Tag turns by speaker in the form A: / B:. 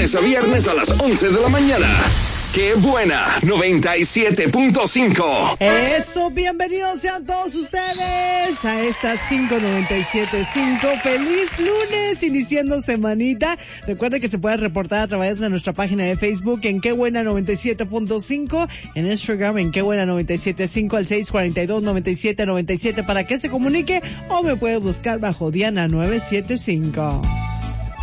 A: lunes a viernes a las 11 de la mañana. ¡Qué buena! 97.5.
B: Eso, bienvenidos sean todos ustedes a esta 597.5. ¡Feliz lunes! Iniciando semanita. Recuerden que se puede reportar a través de nuestra página de Facebook en Qué Buena 97.5, en Instagram en Qué Buena 97.5 al 642-9797 para que se comunique, o me puede buscar bajo Diana 975.